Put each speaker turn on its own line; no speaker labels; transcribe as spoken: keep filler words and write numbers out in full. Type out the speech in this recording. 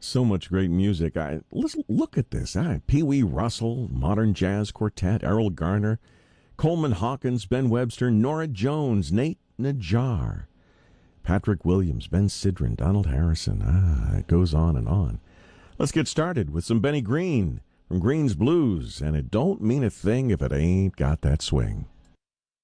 So much great music. I listen, look at this. I, Pee Wee Russell, Modern Jazz Quartet, Errol Garner, Coleman Hawkins, Ben Webster, Nora Jones, Nate Najjar, Patrick Williams, Ben Sidran, Donald Harrison. Ah, it goes on and on. Let's get started with some Benny Green from Green's Blues, and it don't mean a thing if it ain't got that swing.